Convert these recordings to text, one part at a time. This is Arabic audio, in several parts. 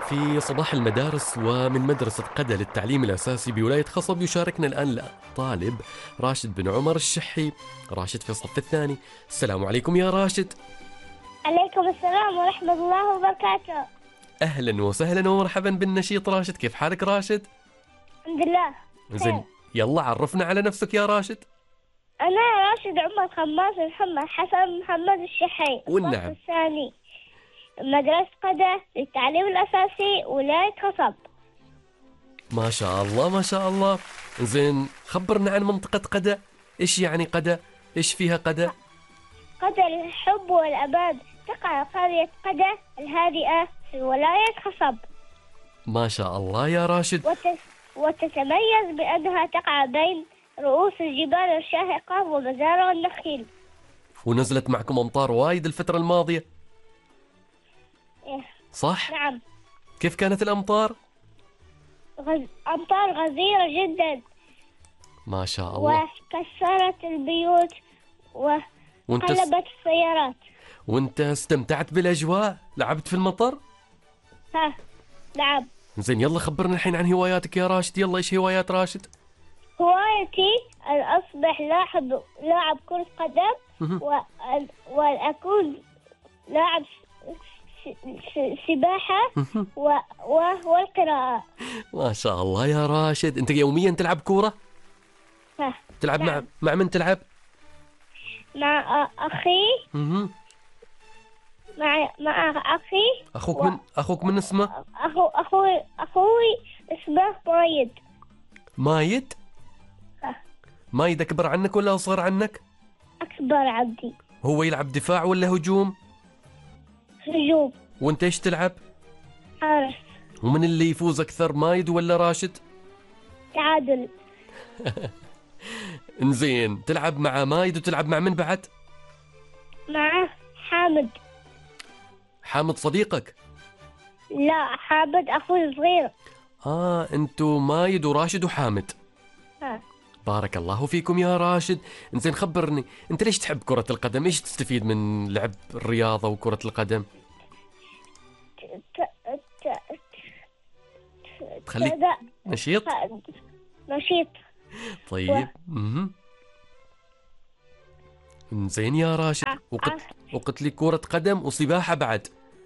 في صباح المدارس ومن مدرسة قدة للتعليم الأساسي بولاية خصب يشاركنا الآن الطالب راشد بن عمر الشحي. راشد في الصف الثاني. السلام عليكم يا راشد. عليكم السلام ورحمة الله وبركاته. أهلا وسهلا ومرحبا بالنشيط راشد، كيف حالك راشد؟ الحمد لله زين، خير. يلا عرفنا على نفسك يا راشد. أنا راشد عمر خماس محمد حسن محمد الشحي، الصف والنعم. الثاني، مدرسة قدة للتعليم الأساسي ولاية خصب. ما شاء الله ما شاء الله. زين، خبرنا عن منطقة قدة. إيش يعني قدة؟ إيش فيها قدة؟ قدة للحب والأمان، تقع قرية قدة الهادئة في ولاية خصب، ما شاء الله يا راشد. وتتميز بأنها تقع بين رؤوس الجبال الشاهقة ومزارع النخيل. ونزلت معكم أمطار وايد الفترة الماضية، إيه. صح؟ نعم، كيف كانت الأمطار؟ أمطار غزيرة جدا، ما شاء الله. وكسرت البيوت وانت وقلبت السيارات. وانت استمتعت بالأجواء؟ لعبت في المطر؟ ها، نعم. زين، يلا خبرنا الحين عن هواياتك يا راشد. يلا، ايش هوايات راشد؟ هوايتي أن أصبح لاعب كرة قدم، مهم. وأن أكون لاعب سباحة مهم. والقراءة. ما شاء الله يا راشد. انت يوميا تلعب كورة؟ ها، تلعب نعم. مع من تلعب؟ مع أخي مهم. مع أخي. اخوك من اسمه؟ أخوي اسمه مايد. مايد؟ ها، مايد اكبر عنك ولا اصغر عنك؟ أكبر عبدي. هو يلعب دفاع ولا هجوم؟ هجوم. وانت ايش تلعب؟ حارس. ومن اللي يفوز اكثر، مايد ولا راشد؟ تعادل. انزين، تلعب مع مايد وتلعب مع من بعد؟ مع حامد. حامد صديقك؟ لا، حامد أخوي صغير. انتو مايد وراشد وحامد. ها. بارك الله فيكم يا راشد. انزين، خبرني، انت ليش تحب كرة القدم؟ ايش تستفيد من لعب الرياضة وكرة القدم؟ تخليك نشيط. نشيط. طيب. انزين يا راشد، وقلت لي كرة قدم وسباحة بعد.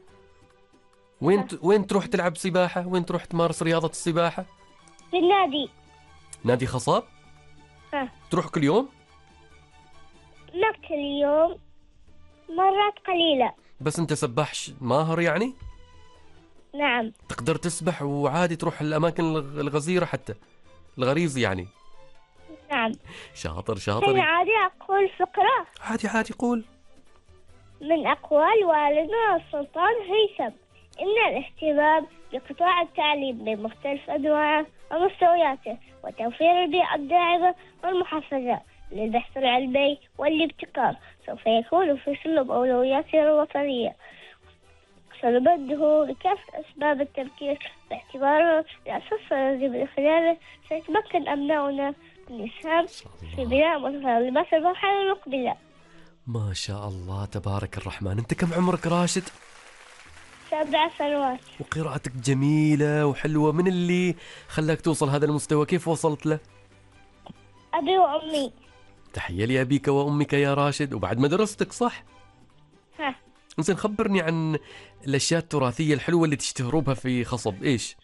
وين تروح تلعب سباحة؟ وين تروح تمارس رياضة السباحة؟ في النادي. نادي خصاب؟ ها. تروح كل يوم؟ لا، كل يوم، مرات قليلة. بس انت سباح ماهر يعني؟ نعم. تقدر تسبح وعادي تروح الأماكن الغزيرة حتى الغريز يعني؟ نعم. شاطر في شاطر. العادة أقول فقرة عادي قول. من أقوال والدنا السلطان هيثم: إن الاهتمام بقطاع التعليم بمختلف أنواعه ومستوياته وتوفير البيئة الداعمة والمحفزة للبحث العلمي والابتكار سوف يكون في سلم أولوياتنا الوطنية. سنمده لكافة أسباب التفكير باعتباره الأساس الذي من خلاله سيتمكن أبناؤنا من الإسهام في بناء متطلبات المرحلة المقبلة. ما شاء الله تبارك الرحمن. انت كم عمرك راشد؟ 7 سنوات. وقراءتك جميلة وحلوة. من اللي خلاك توصل هذا المستوى؟ كيف وصلت له؟ أبي وأمي. تحية لأبيك وأمك يا راشد. وبعد مدرستك صح؟ ها. زين، خبرني عن الأشياء التراثية الحلوة اللي تشتهروا بها في خصب. إيش؟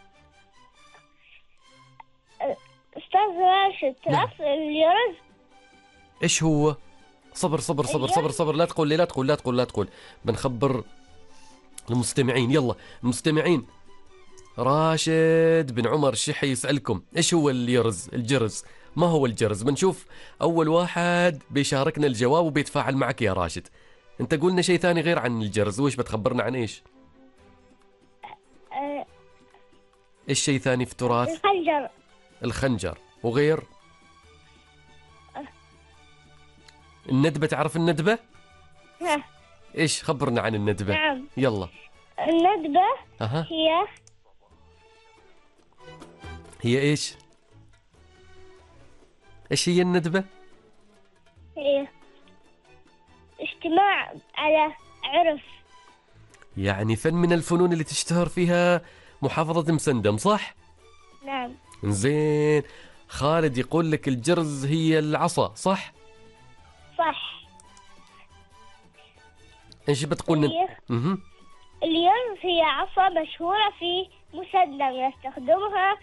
أستاذ راشد، تعرف اليرز؟ إيش هو؟ صبر، لا تقول. بنخبر المستمعين. يلا المستمعين، راشد بن عمر الشحي يسألكم إيش هو الجرز. ما هو الجرز؟ بنشوف أول واحد بيشاركنا الجواب وبيتفاعل معك يا راشد. أنت قولنا شيء ثاني غير عن الجرز. وإيش بتخبرنا عن إيش؟ إيش شيء ثاني في التراث؟ الخنجر. وغير؟ الندبة. تعرف الندبة؟ ها. إيش؟ خبرنا عن الندبة. نعم. يلا. الندبة هي إيش؟ إيش هي الندبة؟ هي اجتماع على عرس. يعني فن من الفنون اللي تشتهر فيها محافظة مسندم، صح؟ نعم. زين. خالد يقول لك الجرز هي العصا، صح؟ صح. ايش بتقول؟ اليرز هي عصا مشهورة في مسندم يستخدمها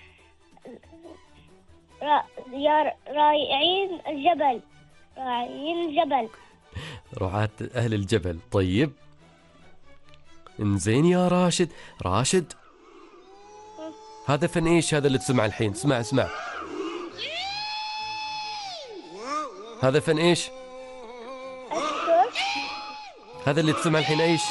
راعين الجبل. رعاة أهل الجبل. طيب انزين يا راشد هذا فن ايش هذا اللي تسمع الحين؟ اسمع هذا فن ايش؟ هذا اللي تسمع الحين ايش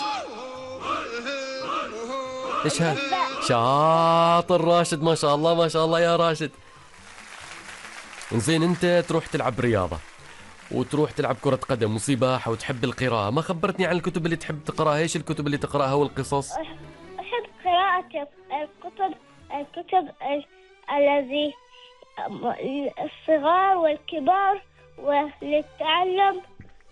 هذا؟ شاطر راشد، ما شاء الله ما شاء الله يا راشد. انزين انت تروح تلعب رياضة وتروح تلعب كرة قدم وسباحة وتحب القراءة، ما خبرتني عن الكتب اللي تحب تقراها؟ ايش الكتب اللي تقراها والقصص؟ أحب قراءة الكتب الذي الصغار والكبار وللتعلم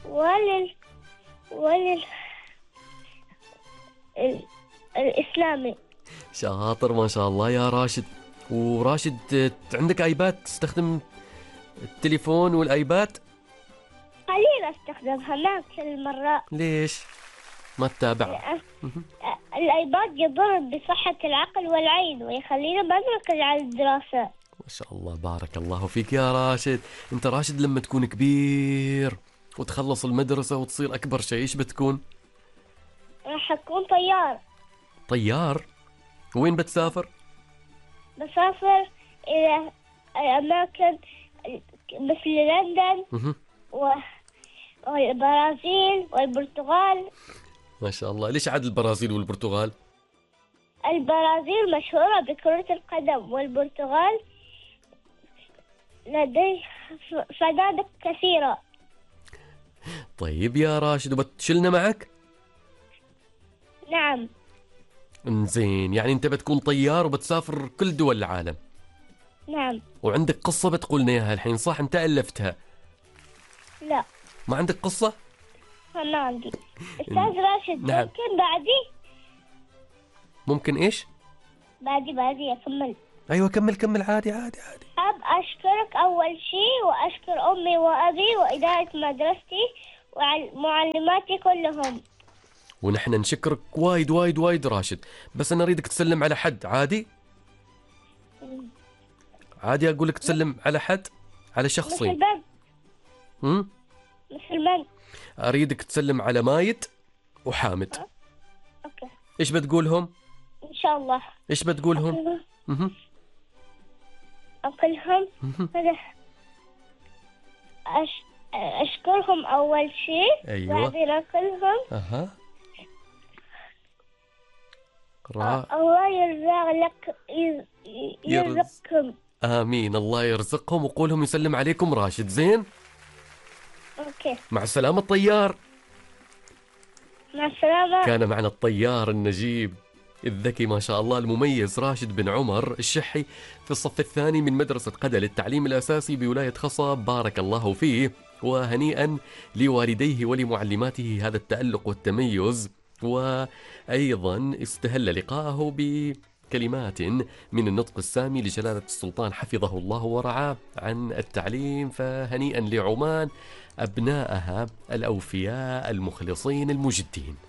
الإسلامي. شاطر ما شاء الله يا راشد. وراشد عندك ايباد؟ تستخدم التليفون والايباد؟ قليل استخدمها، ما كل مرة. ليش ما تتابع؟ الايباد يضر بصحة العقل والعين ويخلينا ما نركز على الدراسة. ما شاء الله بارك الله فيك يا راشد. انت راشد لما تكون كبير وتخلص المدرسة وتصير اكبر شيء ايش بتكون؟ راح اكون طيار. طيار؟ وين بتسافر؟ بسافر الى اماكن مثل لندن والبرازيل والبرتغال. ما شاء الله. ليش عاد البرازيل والبرتغال؟ البرازيل مشهورة بكرة القدم والبرتغال لديه فنادق كثيرة. طيب يا راشد وبتشلنا معك؟ نعم. زين، يعني انت بتكون طيار وبتسافر كل دول العالم؟ نعم. وعندك قصة بتقولنا اياها الحين، صح؟ انت ألفتها؟ لا. ما عندك قصة؟ ما عندي. أستاذ راشد. نعم. ممكن بعدي؟ ممكن ايش؟ بعدي أكمل. ايوه كمل عادي. أب أشكرك أول شيء، وأشكر أمي وأبي وإدارة مدرستي ومعلماتي كلهم. ونحن نشكرك وايد راشد. بس أنا أريدك تسلم على حد. عادي أقول لك تسلم على حد، على شخصين. مثل من؟ أريدك تسلم على مايد وحامد. أوكي. إيش بتقولهم؟ إن شاء الله. إيش بتقولهم؟ أقولهم أشكرهم أول شيء. أيوة. بعدين أقولهم الله يرزقكم. آمين، الله يرزقهم. وقولهم يسلم عليكم راشد. زين. أوكي. مع السلامة الطيار. مع السلامة. كان معنا الطيار النجيب الذكي ما شاء الله المميز راشد بن عمر الشحي في الصف الثاني من مدرسة قدة للتعليم الأساسي بولاية خصب. بارك الله فيه، وهنيئا لوالديه ولمعلماته هذا التألق والتميز. وأيضا استهل لقاءه بكلمات من النطق السامي لجلالة السلطان حفظه الله ورعاه عن التعليم. فهنيئا لعمان أبنائها الأوفياء المخلصين المجدين.